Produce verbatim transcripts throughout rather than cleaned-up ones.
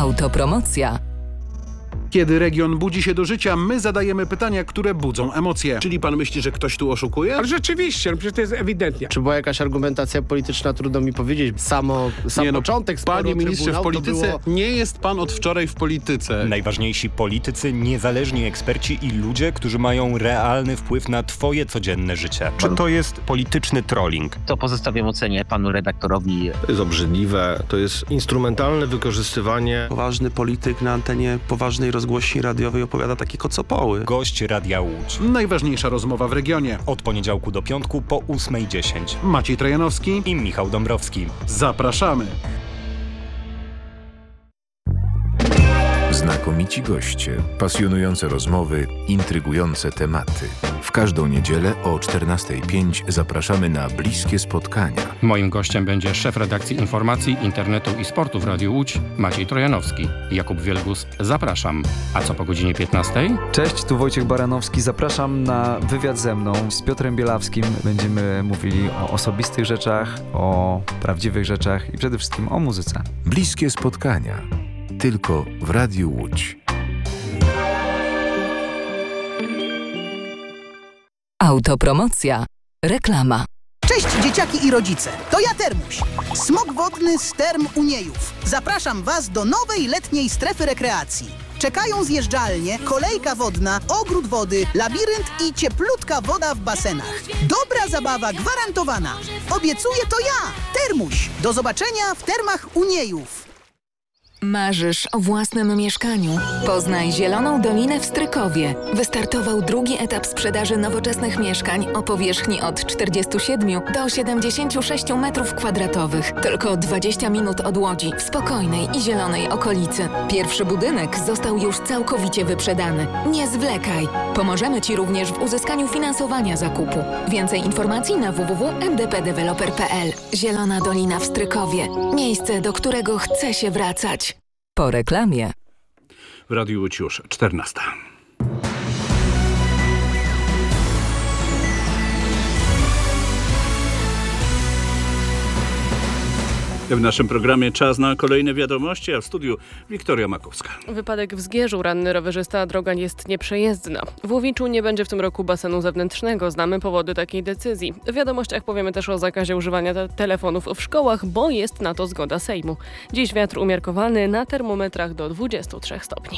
Autopromocja. Kiedy region budzi się do życia, my zadajemy pytania, które budzą emocje. Czyli pan myśli, że ktoś tu oszukuje? Ale rzeczywiście, no przecież to jest ewidentnie. Czy była jakaś argumentacja polityczna, trudno mi powiedzieć. Samo, sam nie, no, początek sporu Panie ministrze, w polityce było... nie jest pan od wczoraj w polityce. Najważniejsi politycy, niezależni eksperci i ludzie, którzy mają realny wpływ na twoje codzienne życie. Czy to jest polityczny trolling? To pozostawiam ocenie panu redaktorowi. To jest obrzydliwe, to jest instrumentalne wykorzystywanie. Poważny polityk na antenie poważnej rozgłośni radiowej opowiada takie kocopoły. Gość Radia Łódź. Najważniejsza rozmowa w regionie. Od poniedziałku do piątku po ósmej dziesięć. Maciej Trojanowski i Michał Dąbrowski. Zapraszamy. Znakomici goście, pasjonujące rozmowy, intrygujące tematy. W każdą niedzielę o czternasta pięć zapraszamy na bliskie spotkania. Moim gościem będzie szef redakcji informacji, internetu i sportu w Radiu Łódź, Maciej Trojanowski. Jakub Wielgus, zapraszam. A co po godzinie piętnastej? Cześć, tu Wojciech Baranowski. Zapraszam na wywiad ze mną z Piotrem Bielawskim. Będziemy mówili o osobistych rzeczach, o prawdziwych rzeczach i przede wszystkim o muzyce. Bliskie spotkania. Tylko w Radiu Łódź. Autopromocja. Reklama. Cześć dzieciaki i rodzice, to ja Termuś, smok wodny z Term Uniejów. Zapraszam Was do nowej letniej strefy rekreacji. Czekają zjeżdżalnie, kolejka wodna, ogród wody, labirynt i cieplutka woda w basenach. Dobra zabawa gwarantowana. Obiecuję to ja, Termuś. Do zobaczenia w Termach Uniejów. Marzysz o własnym mieszkaniu? Poznaj Zieloną Dolinę w Strykowie. Wystartował drugi etap sprzedaży nowoczesnych mieszkań o powierzchni od czterdziestu siedmiu do siedemdziesięciu sześciu metrów kwadratowych. Tylko dwadzieścia minut od Łodzi, w spokojnej i zielonej okolicy. Pierwszy budynek został już całkowicie wyprzedany. Nie zwlekaj! Pomożemy Ci również w uzyskaniu finansowania zakupu. Więcej informacji na w w w kropka m d p developer kropka p l. Zielona Dolina w Strykowie. Miejsce, do którego chce się wracać. Po reklamie. W Radiu Łódź już czternasta. W naszym programie czas na kolejne wiadomości, a w studiu Wiktoria Makowska. Wypadek w Zgierzu, ranny rowerzysta, droga jest nieprzejezdna. W Łowiczu nie będzie w tym roku basenu zewnętrznego, znamy powody takiej decyzji. W wiadomościach powiemy też o zakazie używania te- telefonów w szkołach, bo jest na to zgoda Sejmu. Dziś wiatr umiarkowany, na termometrach do dwudziestu trzech stopni.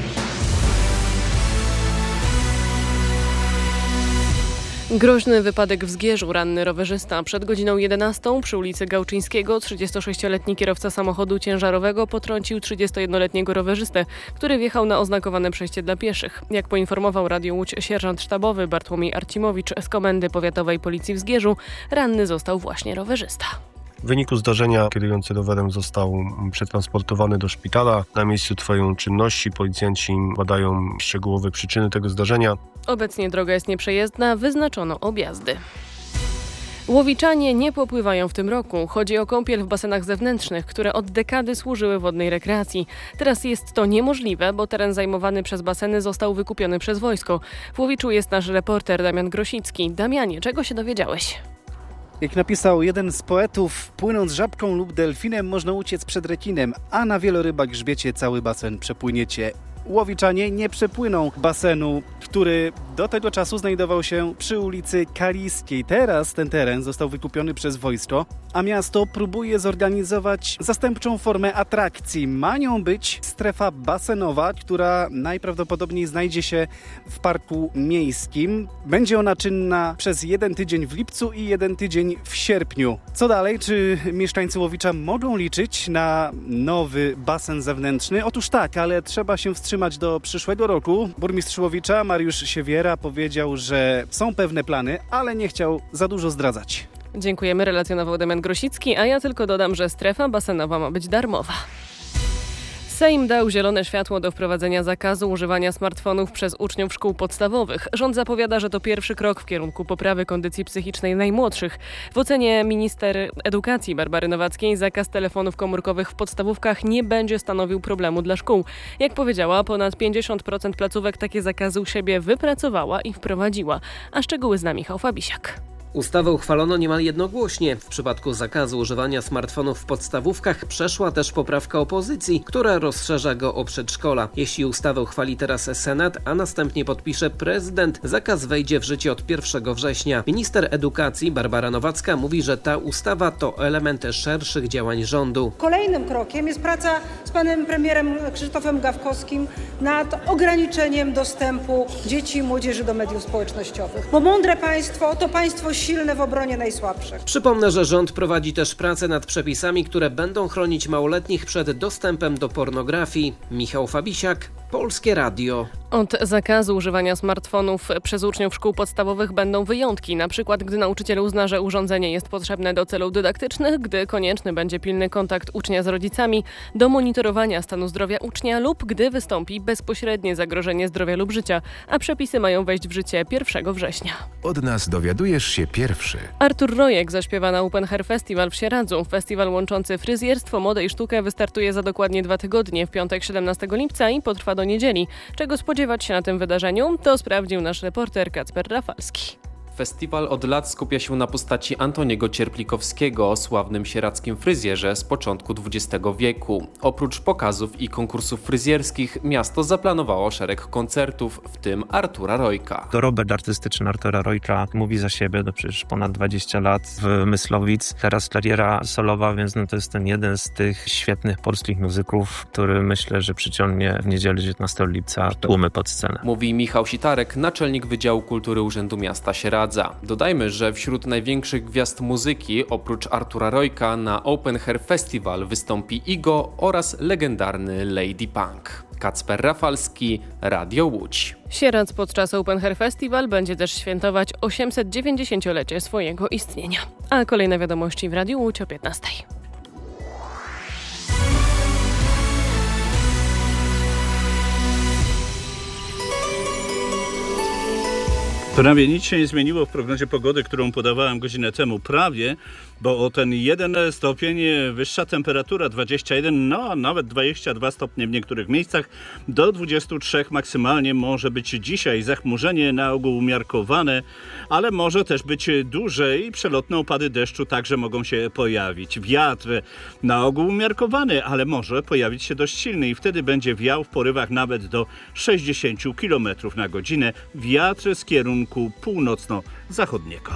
Groźny wypadek w Zgierzu, ranny rowerzysta. Przed godziną jedenastą przy ulicy Gałczyńskiego trzydziestosześcioletni kierowca samochodu ciężarowego potrącił trzydziestojednoletniego rowerzystę, który wjechał na oznakowane przejście dla pieszych. Jak poinformował Radio Łódź sierżant sztabowy Bartłomiej Arcimowicz z Komendy Powiatowej Policji w Zgierzu, ranny został właśnie rowerzysta. W wyniku zdarzenia kierujący rowerem został przetransportowany do szpitala. Na miejscu trwają czynności, policjanci badają szczegółowe przyczyny tego zdarzenia. Obecnie droga jest nieprzejezdna, wyznaczono objazdy. Łowiczanie nie popływają w tym roku. Chodzi o kąpiel w basenach zewnętrznych, które od dekady służyły wodnej rekreacji. Teraz jest to niemożliwe, bo teren zajmowany przez baseny został wykupiony przez wojsko. W Łowiczu jest nasz reporter Damian Grosicki. Damianie, czego się dowiedziałeś? Jak napisał jeden z poetów, płynąc żabką lub delfinem można uciec przed rekinem, a na wielorybach grzbiecie cały basen przepłyniecie. Łowiczanie nie przepłyną basenu, który do tego czasu znajdował się przy ulicy Kaliskiej. Teraz ten teren został wykupiony przez wojsko, a miasto próbuje zorganizować zastępczą formę atrakcji. Ma nią być strefa basenowa, która najprawdopodobniej znajdzie się w parku miejskim. Będzie ona czynna przez jeden tydzień w lipcu i jeden tydzień w sierpniu. Co dalej? Czy mieszkańcy Łowicza mogą liczyć na nowy basen zewnętrzny? Otóż tak, ale trzeba się wstrzymać do przyszłego roku. Burmistrz Łowicza Mariusz Siewiera powiedział, że są pewne plany, ale nie chciał za dużo zdradzać. Dziękujemy, relacjonował Damian Grosicki, a ja tylko dodam, że strefa basenowa ma być darmowa. Sejm dał zielone światło do wprowadzenia zakazu używania smartfonów przez uczniów szkół podstawowych. Rząd zapowiada, że to pierwszy krok w kierunku poprawy kondycji psychicznej najmłodszych. W ocenie minister edukacji Barbary Nowackiej zakaz telefonów komórkowych w podstawówkach nie będzie stanowił problemu dla szkół. Jak powiedziała, ponad pięćdziesiąt procent placówek takie zakazy u siebie wypracowała i wprowadziła. A szczegóły zna Michał Fabisiak. Ustawę uchwalono niemal jednogłośnie. W przypadku zakazu używania smartfonów w podstawówkach przeszła też poprawka opozycji, która rozszerza go o przedszkola. Jeśli ustawę uchwali teraz Senat, a następnie podpisze prezydent, zakaz wejdzie w życie od pierwszego września. Minister edukacji Barbara Nowacka mówi, że ta ustawa to element szerszych działań rządu. Kolejnym krokiem jest praca z panem premierem Krzysztofem Gawkowskim nad ograniczeniem dostępu dzieci i młodzieży do mediów społecznościowych. Bo mądre państwo to państwo silne w obronie najsłabszych. Przypomnę, że rząd prowadzi też pracę nad przepisami, które będą chronić małoletnich przed dostępem do pornografii. Michał Fabisiak, Polskie Radio. Od zakazu używania smartfonów przez uczniów szkół podstawowych będą wyjątki, na przykład gdy nauczyciel uzna, że urządzenie jest potrzebne do celów dydaktycznych, gdy konieczny będzie pilny kontakt ucznia z rodzicami, do monitorowania stanu zdrowia ucznia lub gdy wystąpi bezpośrednie zagrożenie zdrowia lub życia, a przepisy mają wejść w życie pierwszego września. Od nas dowiadujesz się pierwszy. Artur Rojek zaśpiewa na Open Hair Festival w Sieradzu. Festiwal łączący fryzjerstwo, modę i sztukę wystartuje za dokładnie dwa tygodnie, w piątek siedemnastego lipca i potrwa do niedzieli. Czego spodziewać się na tym wydarzeniu? To sprawdził nasz reporter Kacper Rafalski. Festiwal od lat skupia się na postaci Antoniego Cierplikowskiego, sławnym sieradzkim fryzjerze z początku dwudziestego wieku. Oprócz pokazów i konkursów fryzjerskich miasto zaplanowało szereg koncertów, w tym Artura Rojka. Dorobek artystyczny Artura Rojka mówi za siebie, to przecież ponad dwadzieścia lat w Myslowic, teraz kariera solowa, więc no to jest ten jeden z tych świetnych polskich muzyków, który myślę, że przyciągnie w niedzielę dziewiętnastego lipca tłumy pod scenę. Mówi Michał Sitarek, naczelnik Wydziału Kultury Urzędu Miasta Sieradza. Dodajmy, że wśród największych gwiazd muzyki, oprócz Artura Rojka, na Open Hair Festival wystąpi Igo oraz legendarny Lady Punk. Kacper Rafalski, Radio Łódź. Sieradz podczas Open Hair Festival będzie też świętować osiemsetdziewięćdziesięciolecie swojego istnienia. A kolejne wiadomości w Radiu Łódź o piętnastej. Prawie nic się nie zmieniło w prognozie pogody, którą podawałem godzinę temu. Prawie, bo o ten jeden stopień wyższa temperatura, dwadzieścia jeden, no a nawet dwadzieścia dwa stopnie w niektórych miejscach. Do dwudziestu trzech maksymalnie może być dzisiaj. Zachmurzenie na ogół umiarkowane, ale może też być duże i przelotne opady deszczu także mogą się pojawić. Wiatr na ogół umiarkowany, ale może pojawić się dość silny i wtedy będzie wiał w porywach nawet do sześćdziesięciu kilometrów na godzinę. Wiatr z kierunku północno-zachodniego.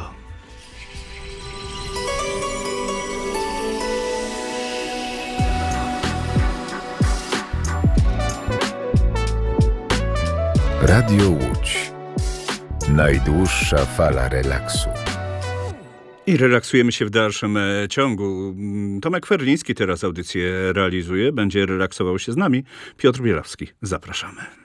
Radio Łódź. Najdłuższa fala relaksu. I relaksujemy się w dalszym ciągu. Tomek Ferliński teraz audycję realizuje. Będzie relaksował się z nami. Piotr Bielawski. Zapraszamy.